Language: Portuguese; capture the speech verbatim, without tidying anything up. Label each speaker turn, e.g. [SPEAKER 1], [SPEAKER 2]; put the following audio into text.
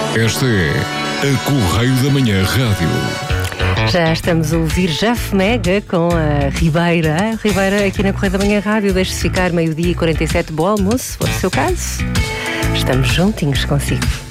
[SPEAKER 1] Esta é a Correio da Manhã Rádio.
[SPEAKER 2] Já estamos a ouvir Jaf Mega com a Ribeira. Ribeira aqui na Correio da Manhã Rádio. Deixe-se ficar meio-dia e quarenta e sete. Bom almoço, se for o seu caso. Estamos juntinhos consigo.